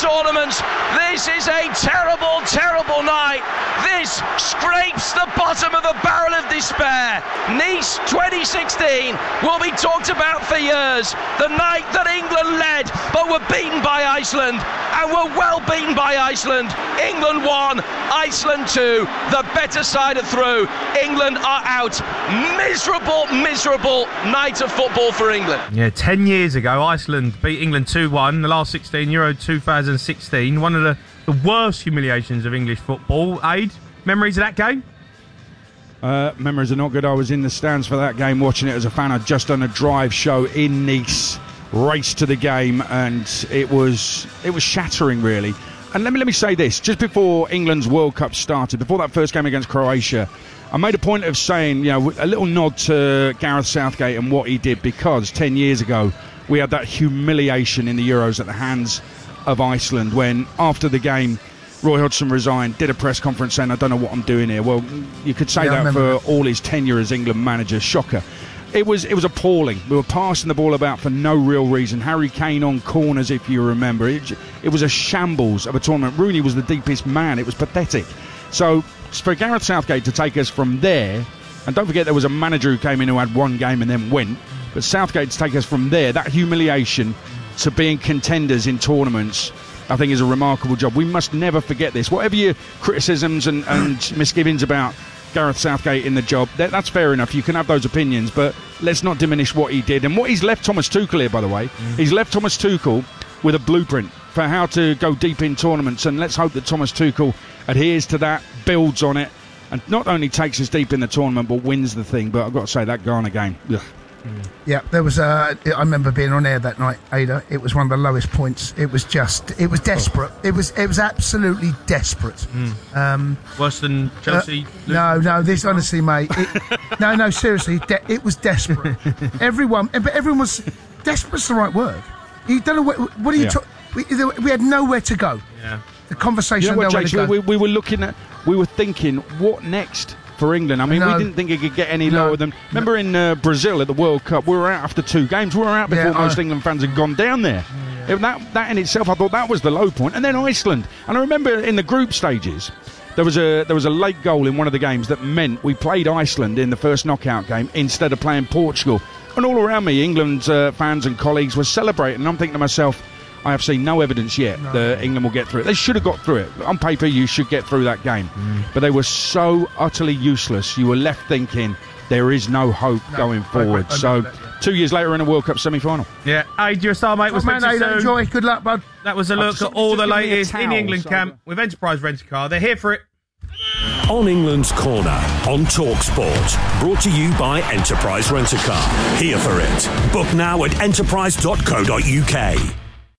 tournament. This is a terrible, terrible night. This scrapes the bottom of the barrel of despair. Nice 2016 will be talked about for years. The night that England led but were beaten by Iceland, and were well beaten by Iceland. England won, Iceland 2. The better side are through. England are out. Miserable, miserable night of football for England. Yeah, 10 years ago, Iceland beat England 2-1, the last 16, Euro 2016. One of the worst humiliations of English football. Aid, memories of that game? Memories are not good. I was in the stands for that game watching it as a fan. I'd just done a drive show in Nice, raced to the game, and it was shattering, really. And let me say this, just before England's World Cup started, before that first game against Croatia, I made a point of saying, you know, a little nod to Gareth Southgate and what he did, because 10 years ago we had that humiliation in the Euros at the hands of Iceland when, after the game, Roy Hodgson resigned, did a press conference saying, I don't know what I'm doing here. Well, you could say that for all his tenure as England manager. Shocker. It was appalling. We were passing the ball about for no real reason. Harry Kane on corners, if you remember. It was a shambles of a tournament. Rooney was the deepest man. It was pathetic. So for Gareth Southgate to take us from there, and don't forget there was a manager who came in who had one game and then went, but Southgate to take us from there, that humiliation, to being contenders in tournaments, I think is a remarkable job. We must never forget this. Whatever your criticisms and misgivings about Gareth Southgate in the job, that's fair enough. You can have those opinions, but let's not diminish what he did. And what he's left Thomas Tuchel here, by the way, he's left Thomas Tuchel with a blueprint for how to go deep in tournaments, and let's hope that Thomas Tuchel adheres to that, builds on it, and not only takes us deep in the tournament, but wins the thing. But I've got to say, that Ghana game, ugh. Yeah, there was I remember being on air that night, Ada. It was one of the lowest points. It was desperate. It was absolutely desperate. Worse than Chelsea? No, this honestly, mate. No, seriously, it was desperate. Everyone was desperate's the right word. You don't know what are you talking? We had nowhere to go. Yeah. The conversation. You know what, nowhere Jason, to go. we were thinking, what next for England? I mean, we didn't think it could get any lower than... Remember in Brazil at the World Cup, we were out after 2 games. We were out before most England fans had gone down there. That in itself, I thought that was the low point. And then Iceland. And I remember in the group stages, there was a late goal in one of the games that meant we played Iceland in the first knockout game instead of playing Portugal. And all around me, England fans and colleagues were celebrating. And I'm thinking to myself, I have seen no evidence yet that England will get through it. They should have got through it. On paper, you should get through that game. But they were so utterly useless. You were left thinking there is no hope going forward. So 2 years later in a World Cup semi-final. Yeah. Aid, you're a star, mate. We'll speak to you soon. Enjoy. Good luck, bud. That was a look at all the latest in the England camp with Enterprise Rent-A-Car. They're here for it. On England's Corner on TalkSport. Brought to you by Enterprise Rent-A-Car. Here for it. Book now at enterprise.co.uk.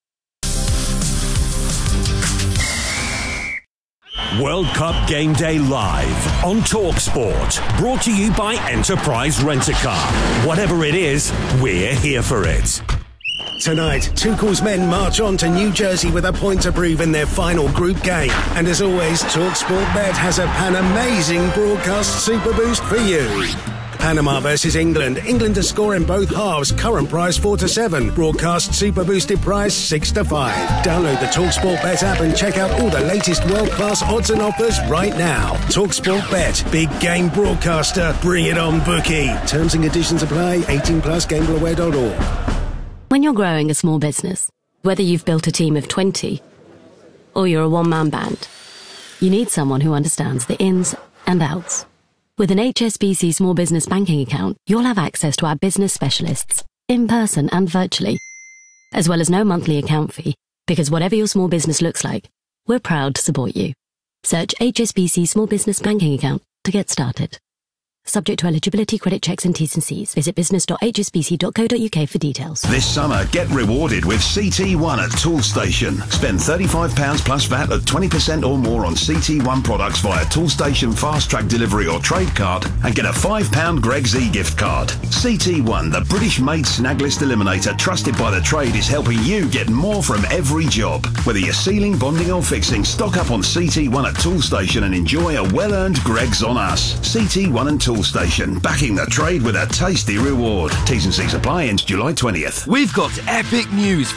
World Cup Game Day live on TalkSport. Brought to you by Enterprise Rent-A-Car. Whatever it is, we're here for it. Tonight, Tuchel's men march on to New Jersey with a point to prove in their final group game. And as always, TalkSport Bet has a pan-amazing broadcast super boost for you. Panama versus England. England to score in both halves. Current price 4-7. Broadcast super boosted price 6-5. Download the TalkSport Bet app and check out all the latest world-class odds and offers right now. TalkSport Bet. Big game broadcaster. Bring it on, bookie. Terms and conditions apply. 18+. GambleAware.org. When you're growing a small business, whether you've built a team of 20 or you're a one-man band, you need someone who understands the ins and outs. With an HSBC Small Business Banking account, you'll have access to our business specialists, in person and virtually, as well as no monthly account fee, because whatever your small business looks like, we're proud to support you. Search HSBC Small Business Banking account to get started. Subject to eligibility, credit checks and T's and C's. Visit business.hsbc.co.uk for details. This summer, get rewarded with CT1 at Toolstation. Spend £35 plus VAT at 20% or more on CT1 products via Toolstation Fast Track Delivery or Trade Card and get a £5 Greg's e-gift card. CT1, the British-made snag list eliminator trusted by the trade, is helping you get more from every job. Whether you're sealing, bonding or fixing, stock up on CT1 at Toolstation and enjoy a well-earned Greg's on us. CT1 and Toolstation, backing the trade with a tasty reward. T's and C's apply, ends July 20th. We've got epic news